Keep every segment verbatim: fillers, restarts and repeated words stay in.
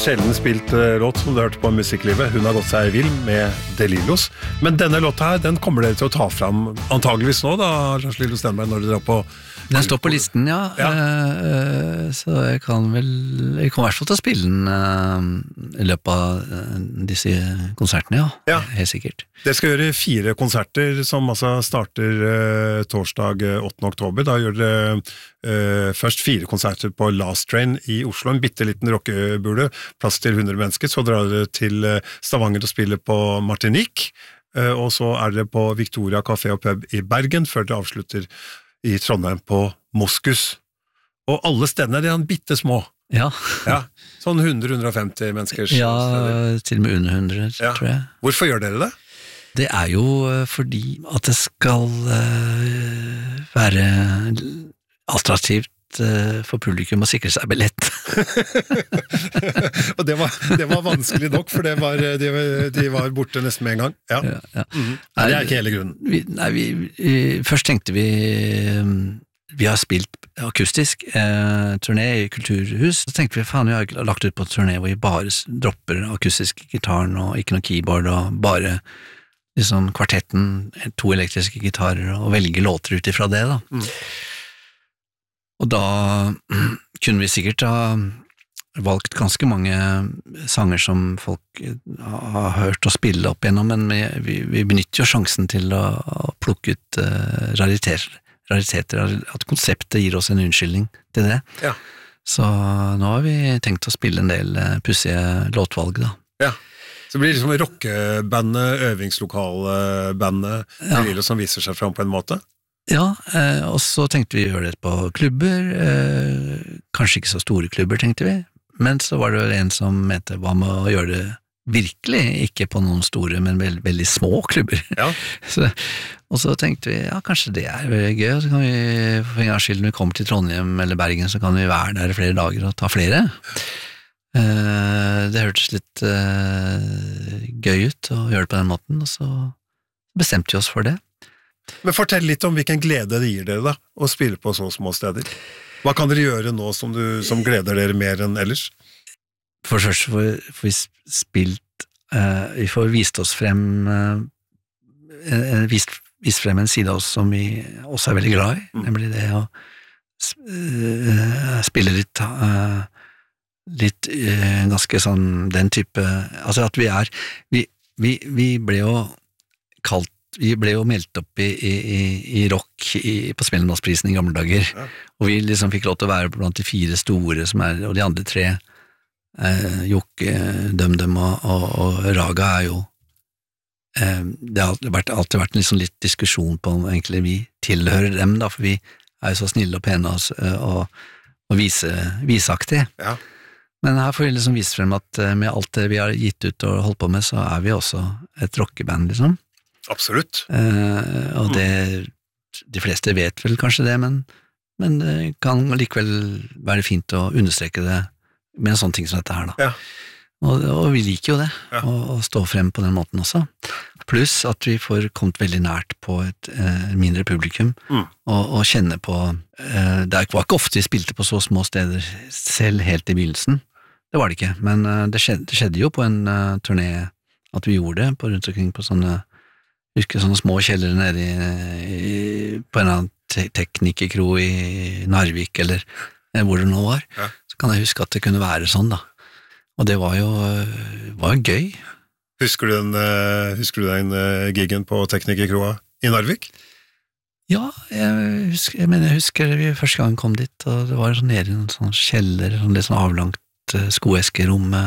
sjelden spilt uh, låt som du hørte på Musikklivet. Hun har gått seg vill med Delilos. Men denne låta her, den kommer dere til å ta fram antageligvis nå da, Lars Lillo Stenberg, når dere drar på... Den står på listen, ja. ja. Uh, så jeg kan vel... Jeg kommer i hvert fall til å spille den uh, i løpet av uh, disse konsertene, ja. ja. Helt sikkert. Det skal gjøre fire konserter som altså starter uh, torsdag åttende oktober. Da gjør dere uh, først fire konserter på Last Train i Oslo, en bitteliten rockebule, plass til hundre mennesker. Så drar dere til uh, Stavanger og spiller på Martinique, uh, og så er dere på Victoria Café og Pub i Bergen, før dere avslutter i Trondheim på Moskus. Og alle stedene er de bitte små. Ja. ja. Sånn hundre til hundre og femti menneskers ja, steder. Til og med under hundre, ja. Tror jeg. Hvorfor gjør dere det? Det er jo fordi at det skal uh, være attraktivt uh, for publikum å sikre seg billett. Og det var, det var vanskelig nok, for det var, de, de var borte nesten med en gang. Ja. Ja, ja. Mm-hmm. Nei, det er ikke hele grunnen. Vi, nei, vi, vi, først tenkte vi vi har spilt akustisk eh, turné i Kulturhus, så tenkte vi, faen, vi har lagt ut på turné hvor vi bare dropper akustisk gitaren og ikke noe keyboard, og bare liksom kvartetten, to elektriske gitarer, og velge låter ut ifra det da. Mm. Og da kunne vi sikkert ha valgt ganske mange sanger som folk har hørt å spille opp igjennom, men vi, vi benytter jo sjansen til å, å plukke ut uh, rariteter, rariteter, at konseptet gir oss en unnskyldning til det. Ja. Så nå har vi tenkt å spille en del uh, pussige låtvalg da. Ja. Så det blir liksom rockebandet, øvingslokalbandet, ja. Det som viser seg fram på en måte? Ja, eh, og så tenkte vi å gjøre det på klubber, eh, kanskje ikke så store klubber, tenkte vi, men så var det vel en som mente, hva med å gjøre det virkelig, ikke på noen store, men veld, veldig små klubber. Ja. så, og så tenkte vi, ja, kanskje det er veldig gøy, så kan vi, for en gang skyld, når vi kommer til Trondheim eller Bergen, så kan vi være der flere dager og ta flere. Eh, det hørtes litt eh, gøy ut å gjøre det på den måten, og så bestemte vi oss for det. Men fortell litt om hvilken glede det gir dere da, å spille på så små steder. Hva kan dere gjøre nå som, du, som gleder dere mer enn ellers? For først får vi spilt, uh, vi får vist oss frem, uh, vist, vist frem en side av oss som vi også er veldig glad i, mm. nemlig det å uh, spille litt, uh, litt uh, ganske sånn, den type, altså at vi er, vi, vi, vi ble jo kalt vi ble jo meldt opp i, i, i rock i, på Spellemannsprisen i gamle dager, ja. Og vi liksom fikk lov til å være blant de fire store som er, og de andre tre, eh, Jokke, DumDum og, og, og Raga er jo, eh, det har alltid vært, alltid vært liksom litt diskusjon på om egentlig vi tilhører dem da, for vi er jo så snille og pene og, og, og vise, viseaktige. Ja. Men her får vi liksom vise frem at med alt det vi har gitt ut og holdt på med, så er vi også et rockeband, liksom. Absolutt. Uh, og det, de fleste vet vel kanskje det, men, men det kan likevel være fint å understreke det med en sånn ting som dette her da. Ja. Og, og vi liker jo det, ja. å, å stå frem på den måten også. Pluss at vi får kommet veldig nært på et uh, mindre publikum, mm. og, og kjenne på, uh, det var ikke ofte vi spilte på så små steder selv helt i begynnelsen, det var det ikke, men uh, det, skjedde, det skjedde jo på en uh, turné at vi gjorde det på rundt omkring på sånne husker sånne små kjeller nede i, i, på en eller annen te teknikerkro i Narvik, eller hvor det nå var, ja. Så kan jeg huske at det kunne være sånn da. Og det var jo, var jo gøy. Husker du den, husker du den giggen på teknikerkroa i Narvik? Ja, jeg husker, jeg mener, jeg husker vi første gang kom dit, og det var sånn nede i en sånn kjeller, sånn litt sånn avlangt skoeskerom,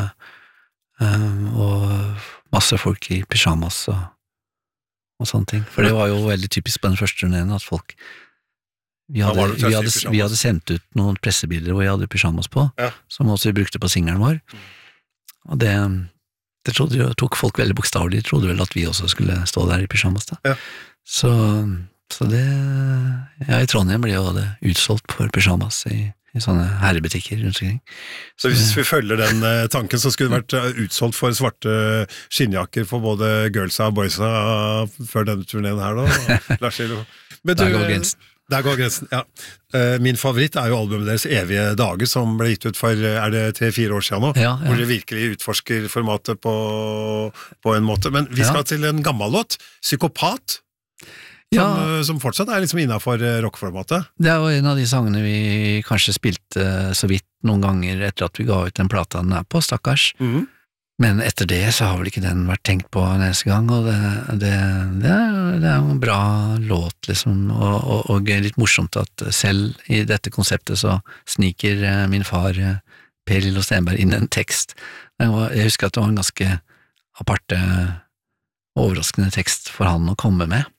og masse folk i pyjamas og og sånne ting, for det var jo veldig typisk på den første turneen at folk vi hadde, vi, hadde, vi hadde sendt ut noen pressebilder hvor vi hadde pyjamas på, ja. Som også vi brukte på singelen vår, og det, det trodde jo, tok folk veldig bokstavelig, de trodde vel at vi også skulle stå der i pyjamas da, ja. så, så det ja, i Trondheim ble jo det utsolgt for pyjamas i i sånne herrebutikker rundt omkring. Så hvis vi følger den uh, tanken, så skulle det vært uh, utsolgt for svarte skinnjakker for både girlsa og boysa uh, før denne turneen her da, Lars Lillo. Men du, Der går grensen, ja. Min favoritt er jo albumet deres Evige dager, som ble gitt ut for, er det tre-fire år siden nå? Ja, ja. Hvor det virkelig utforsker formatet på, på en måte. Men vi skal ja. til en gammel låt, Psykopat, som, ja. som fortsatt er liksom innenfor rockformatet. Det er jo en av de sangene vi kanskje spilte så vidt noen ganger etter at vi ga ut den plata den er på, stakkars. Mhm. Men etter det så har vel ikke den vært tenkt på neste gang, og det, det, det, er, det er jo en bra låt, liksom, og, og, og litt morsomt at selv i dette konseptet så sniker min far Per Lillo Stenberg inn en tekst. Jeg husker at det var en ganske aparte, overraskende tekst for han å komme med.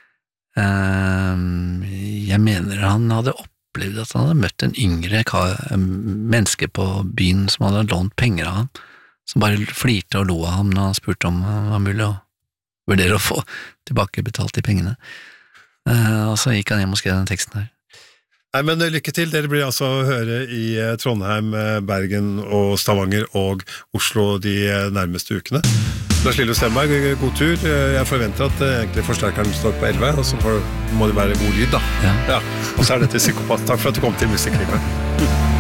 Jeg mener han hadde opplevd at han hadde møtt en yngre menneske på byen som hadde lånt penger av han, som bare flirte og lo av ham når han spurte om det var mulig å vurdere å få tilbake betalt de pengene. Uh, og så gikk han hjem og skrev den teksten her. Nei, men lykke til. Dere blir altså å høre i Trondheim, Bergen og Stavanger og Oslo de nærmeste ukene. Lars Lillo Stenberg, god tur. Jeg forventer at egentlig forsterkeren står på elleve, og så får, må det være god lyd da. Ja. Ja. Og så er dette Psykopat. Takk for at du kom til Musikklivet.